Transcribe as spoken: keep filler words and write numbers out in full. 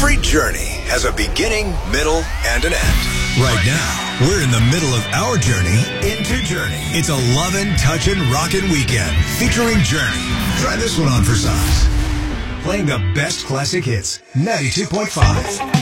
Every journey has a beginning, middle, and an end. Right now, we're in the middle of our journey into Journey. It's a lovin', touchin', rockin' weekend featuring Journey. Try this one on for size. Playing the best classic hits, ninety-two point five.